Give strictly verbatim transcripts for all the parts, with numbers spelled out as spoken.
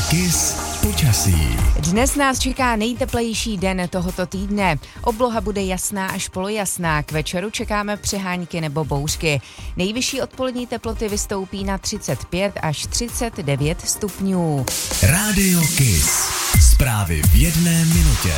Kiss počasí. Dnes nás čeká nejteplejší den tohoto týdne. Obloha bude jasná až polojasná, k večeru čekáme přehánky nebo bouřky. Nejvyšší odpolední teploty vystoupí na třicet pět až třicet devět stupňů. Rádio Kiss. Zprávy v jedné minutě.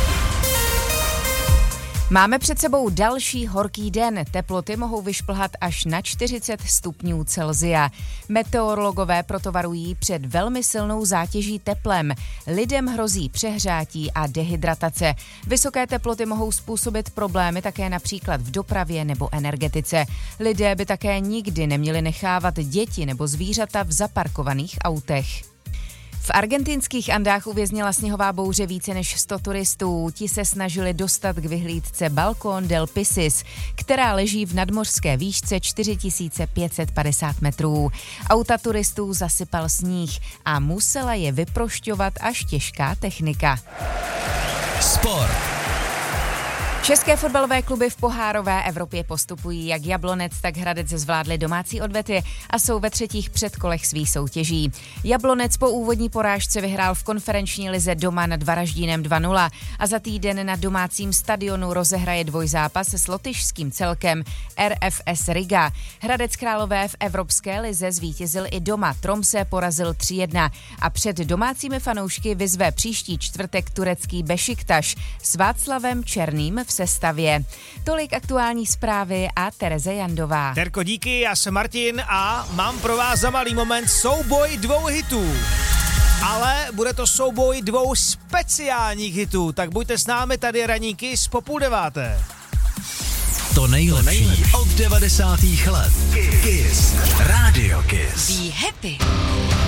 Máme před sebou další horký den. Teploty mohou vyšplhat až na čtyřicet stupňů Celsia. Meteorologové proto varují před velmi silnou zátěží teplem. Lidem hrozí přehřátí a dehydratace. Vysoké teploty mohou způsobit problémy také například v dopravě nebo energetice. Lidé by také nikdy neměli nechávat děti nebo zvířata v zaparkovaných autech. V argentinských Andách uvěznila sněhová bouře více než sto turistů. Ti se snažili dostat k vyhlídce Balcón del Pisis, která leží v nadmořské výšce čtyři tisíce pět set padesát metrů. Auta turistů zasypal sníh a musela je vyprošťovat až těžká technika. Sport. České fotbalové kluby v pohárové Evropě postupují. Jak Jablonec, tak Hradec zvládli domácí odvety a jsou ve třetích předkolech svých soutěží. Jablonec po úvodní porážce vyhrál v konferenční lize doma nad Varaždínem dva nula a za týden na domácím stadionu rozehraje dvojzápas s lotyšským celkem R F S Riga. Hradec Králové v Evropské lize zvítězil i doma. Tromsø porazil tři jedna a před domácími fanoušky vyzve příští čtvrtek turecký Bešiktaš s Václavem Černým v sestavě. Tolik aktuální zprávy a Tereze Jandová. Terko, díky, já jsem Martin a mám pro vás za malý moment souboj dvou hitů. Ale bude to souboj dvou speciálních hitů, tak buďte s námi, tady ranní Kiss po půl deváté. To nejlepší, to nejlepší. Od devadesátých let. Kiss. Rádio Kiss. Be happy.